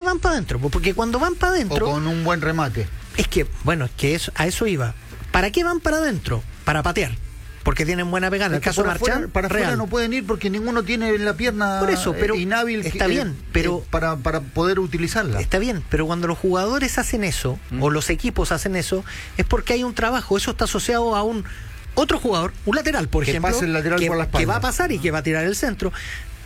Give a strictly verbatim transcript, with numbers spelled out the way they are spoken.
van para adentro? Porque cuando van para adentro... O con un buen remate. Es que, bueno, es que eso, a eso iba. ¿Para qué van para adentro? Para patear. Porque tienen buena pegada. En el caso de Marchán, para afuera no pueden ir porque ninguno tiene la pierna por eso, pero inhábil. Está que, bien, eh, pero... Eh, para, para poder utilizarla. Está bien, pero cuando los jugadores hacen eso, mm. o los equipos hacen eso, es porque hay un trabajo. Eso está asociado a un... otro jugador, un lateral, por que ejemplo, pase el lateral que, por la espalda. que va a pasar y que va a tirar el centro.